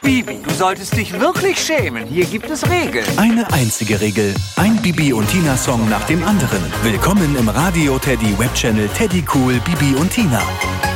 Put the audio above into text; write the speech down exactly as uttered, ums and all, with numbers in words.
Bibi, du solltest dich wirklich schämen. Hier gibt es Regeln. Eine einzige Regel. Ein Bibi und Tina-Song nach dem anderen. Willkommen im Radio Teddy Webchannel Teddy Cool Bibi und Tina.